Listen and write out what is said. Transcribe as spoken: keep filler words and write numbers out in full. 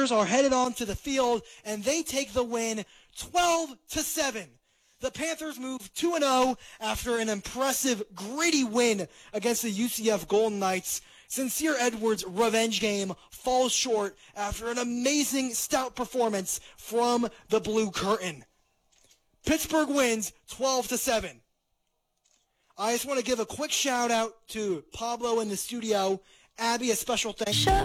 Panthers are headed onto the field, and they take the win twelve to seven. The Panthers move two and oh after an impressive, gritty win against the U C F Golden Knights. Sincere Edwards' revenge game falls short after an amazing stout performance from the Blue Curtain. Pittsburgh wins twelve to seven. I just want to give a quick shout out to Pablo in the studio. Abby, a special thank you.